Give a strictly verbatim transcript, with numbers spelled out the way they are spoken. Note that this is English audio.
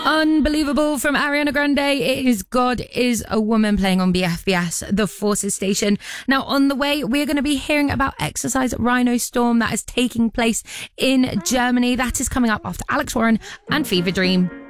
Unbelievable from Ariana Grande. It is God is a Woman playing on B F B S, the Forces station. Now, on the way, we're going to be hearing about Exercise Rhino Storm that is taking place in Germany. That is coming up after Alex Warren and Fever Dream.